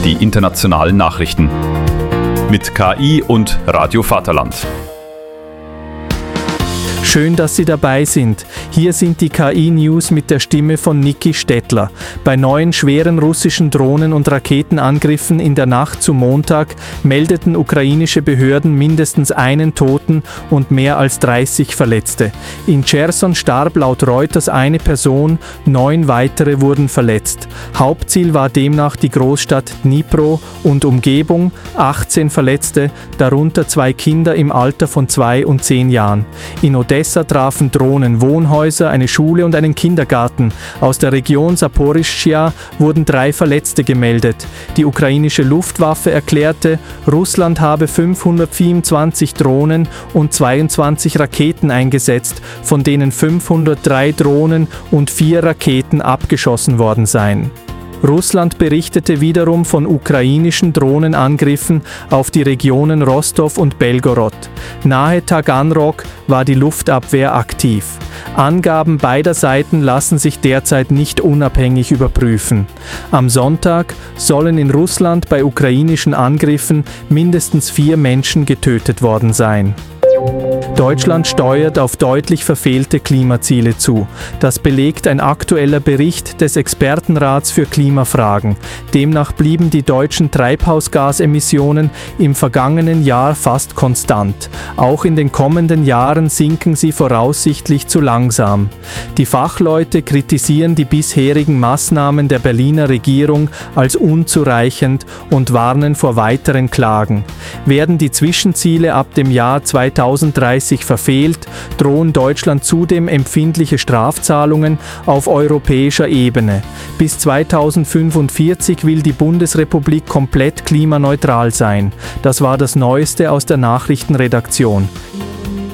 die internationalen Nachrichten. Mit KI und Radio Vaterland. Schön, dass Sie dabei sind. Hier sind die KI-News mit der Stimme von Niki Stettler. Bei neuen schweren russischen Drohnen- und Raketenangriffen in der Nacht zum Montag meldeten ukrainische Behörden mindestens einen Toten und mehr als 30 Verletzte. In Cherson starb laut Reuters eine Person, 9 weitere wurden verletzt. Hauptziel war demnach die Großstadt Dnipro und Umgebung, 18 Verletzte, darunter 2 Kinder im Alter von 2 und 10 Jahren. In Odessa trafen Drohnen Wohnhäuser, eine Schule und einen Kindergarten. Aus der Region Saporischschja wurden 3 Verletzte gemeldet. Die ukrainische Luftwaffe erklärte, Russland habe 524 Drohnen und 22 Raketen eingesetzt, von denen 503 Drohnen und 4 Raketen abgeschossen worden seien. Russland berichtete wiederum von ukrainischen Drohnenangriffen auf die Regionen Rostov und Belgorod. Nahe Taganrog war die Luftabwehr aktiv. Angaben beider Seiten lassen sich derzeit nicht unabhängig überprüfen. Am Sonntag sollen in Russland bei ukrainischen Angriffen mindestens 4 Menschen getötet worden sein. Deutschland steuert auf deutlich verfehlte Klimaziele zu. Das belegt ein aktueller Bericht des Expertenrats für Klimafragen. Demnach blieben die deutschen Treibhausgasemissionen im vergangenen Jahr fast konstant. Auch in den kommenden Jahren sinken sie voraussichtlich zu langsam. Die Fachleute kritisieren die bisherigen Maßnahmen der Berliner Regierung als unzureichend und warnen vor weiteren Klagen. Werden die Zwischenziele ab dem Jahr 2030 verfehlt, drohen Deutschland zudem empfindliche Strafzahlungen auf europäischer Ebene. Bis 2045 will die Bundesrepublik komplett klimaneutral sein. Das war das Neueste aus der Nachrichtenredaktion.